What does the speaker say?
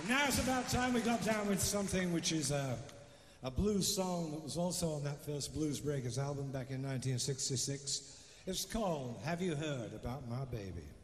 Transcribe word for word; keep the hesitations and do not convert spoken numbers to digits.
And now it's about time we got down with something which is a, a blues song that was also on that first Blues Breakers album back in nineteen sixty-six. It's called Have You Heard About My Baby?